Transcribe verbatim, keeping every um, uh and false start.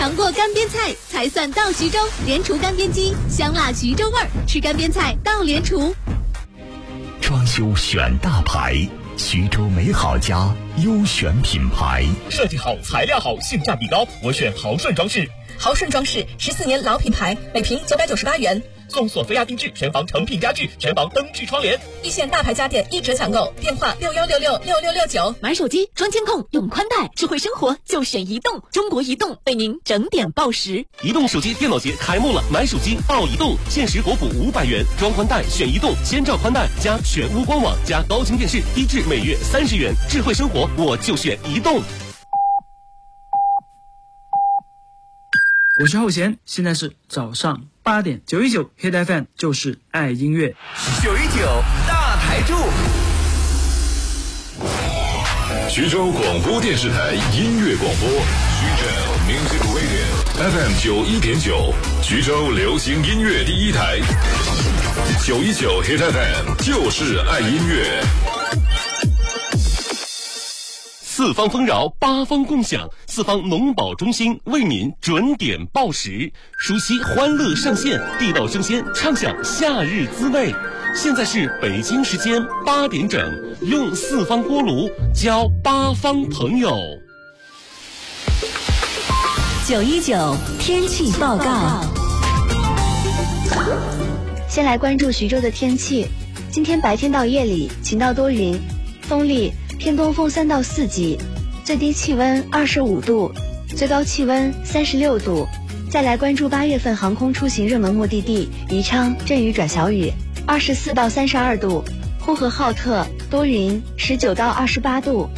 尝过干煸菜才算到徐州。莲厨干煸鸡，香辣徐州味儿，吃干煸菜到莲厨。 装修选大牌，徐州美好家优选品牌， 设计好，材料好，性价比高，我选豪顺装饰。 豪顺装饰十四年老品牌，每平九百九十八元， 送索菲亚定制全房成品家具，全房灯具窗帘， 一线大牌家电一折抢购，电话六幺六六六六六九。 买手机装监控，用宽带，智慧生活就选移动。中国移动为您整点报时。 移动手机电脑节开幕了，买手机报移动，限时国补五百元，装宽带选移动，千兆宽带加全屋光网加高清电视，低至每月三十元。智慧生活我就选移动。 我是浩贤，现在是早上八点，九一九 Hit F M 就是爱音乐， 九一九大台柱， 徐州广播电视台音乐广播，徐州 Music Radio F M 九一点九，徐州流行音乐第一台，九一九 Hit F M 就是爱音乐。 四方丰饶，八方共享，四方农保中心为您准点报时，熟悉欢乐上线，地道生鲜，畅享夏日滋味。现在是北京时间八点整，用四方锅炉交八方朋友。 九一九天气报告。 先来关注徐州的天气，今天白天到夜里晴到多云，风力偏东风三到四级，最低气温二十五度，最高气温三十六度。再来关注八月份航空出行热门目的地宜昌，阵雨转小雨，二十四到三十二度；呼和浩特多云，十九到二十八度。